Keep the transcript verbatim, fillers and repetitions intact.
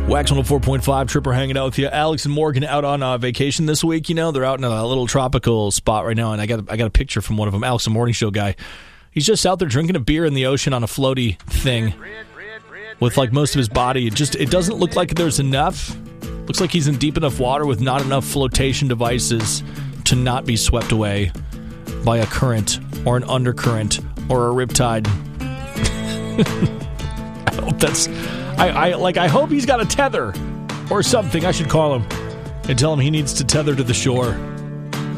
Wax one oh four point five, Tripper hanging out with you. Alex and Morgan out on uh, vacation this week. You know, they're out in a little tropical spot right now, and I got I got a picture from one of them, Alex, the morning show guy. He's just out there drinking a beer in the ocean on a floaty thing with like most of his body. It just it doesn't look like there's enough. Looks like he's in deep enough water with not enough flotation devices to not be swept away by a current or an undercurrent or a riptide. I hope that's I, I like I hope he's got a tether or something. I should call him and tell him he needs to tether to the shore.